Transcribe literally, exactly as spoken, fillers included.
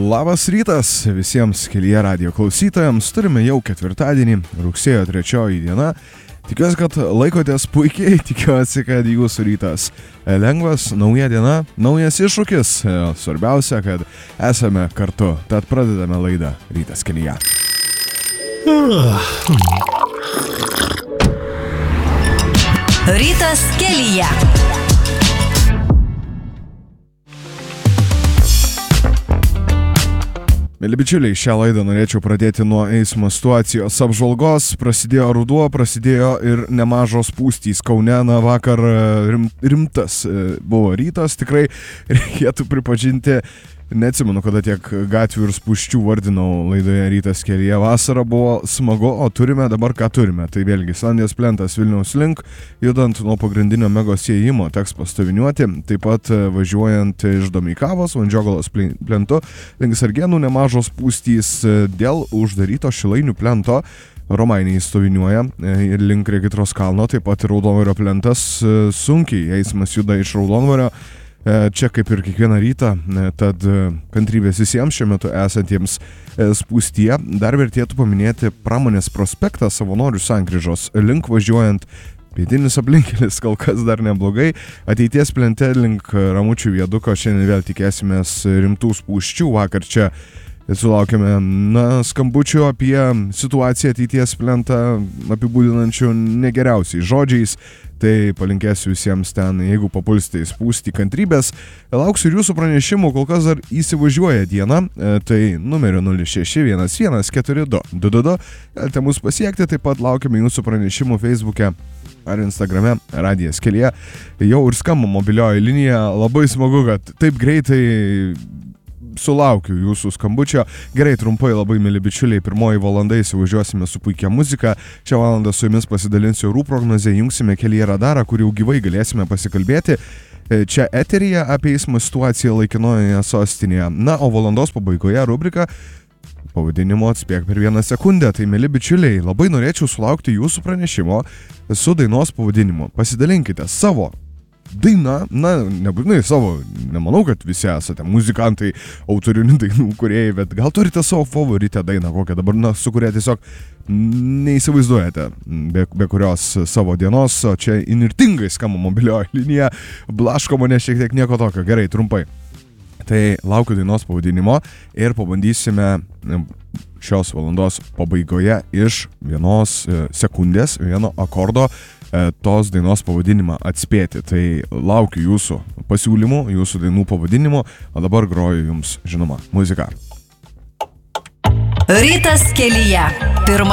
Labas rytas visiems Kelyje radijo klausytojams. Turime jau ketvirtadienį, rugsėjo trečioji diena. Tikiuosi, kad laikotės puikiai, tikiuosi, kad jūsų rytas lengvas, nauja diena, naujas iššūkis. Svarbiausia, kad esame kartu. Tad pradedame laidą Rytas Kelyje. Rytas Kelyje. Mėly bičiuliai, šią laidą norėčiau pradėti nuo eismo situacijos apžvalgos. Prasidėjo ruduo, prasidėjo ir nemažos spūstys Kaune. Na, vakar rim, rimtas buvo rytas, tikrai reikėtų pripažinti. Neatsimenu, kada tiek gatvių ir spūsčių vardinau laidoje Rytas Kelyje. Vasara buvo smagu, o turime dabar ką turime. Tai vėlgi Sandės plentas Vilniaus link, judant nuo pagrindinio Megos įėjimo teks pastoviniuoti. Taip pat važiuojant iš Domeikavos, Vandžiogalos plentu, link Sargėnų nemažos spūstys dėl uždaryto Šilainių plento. Romainiai stoviniuoja ir link Regitros kalno, taip pat ir Raudondvario plentas sunkiai eismas juda iš Raudondvario. Čia kaip ir kiekvieną rytą, tad kantrybės visiems šiuo metu esantiems spūstyje. Dar vertėtų paminėti Pramonės prospektą Savanorių sankryžos link važiuojant. Pietinis aplinkelis kol kas dar neblogai. Ateities plente link Ramučių viaduko šiandien vėl tikėsimės rimtų spūsčių. Vakar čia sulaukėme na, skambučių apie situaciją ateities plentą apibūdinančių negeriausiais žodžiais. Tai palinkėsiu visiems ten, jeigu papulsite į spūstį, kantrybės. Lauksiu ir jūsų pranešimų, kol kas dar įsivažiuoja diena. Tai numeriu nulis šeši vienas vienas keturi du du du du. Galite mus pasiekti, taip pat laukiame jūsų pranešimų Facebook'e ar Instagrame Radijas Kelyje. Jau ir skamba mobilioji linija. Labai smagu, kad taip greitai sulaukiu jūsų skambučio. Gerai, trumpai, labai mėly bičiuliai, pirmoji valanda įsivažiuosime su puikia muzika. Šią valandą su jumis pasidalinsiu orų prognozę, jungsime Kelyje radarą, kur jau gyvai galėsime pasikalbėti. Čia eteryje apie eismo situaciją laikinojoje sostinėje. Na, o valandos pabaigoje rubrika pavadinimo Atspėk per vieną sekundę. Tai, mėly bičiuliai, labai norėčiau sulaukti jūsų pranešimo su dainos pavadinimu. Pasidalinkite savo daina, na, nebūtinai savo, nemanau, kad visi esate muzikantai, autorinių dainų kūrėjai, bet gal turite savo favoritę dainą kokią dabar, na, su kuria tiesiog neįsivaizduojate, be, be kurios savo dienos, o čia inirtingai skamba mobilioji linija, blaško mane šiek tiek nieko tokio. Gerai, trumpai. Tai laukiu dainos pavadinimo ir pabandysime šios valandos pabaigoje iš vienos sekundės, vieno akordo tos dainos pavadinimą atspėti. Tai laukiu jūsų pasiūlymų, jūsų dainų pavadinimų, o dabar groju jums, žinoma, muziką. Rytas Kelyje. Pirma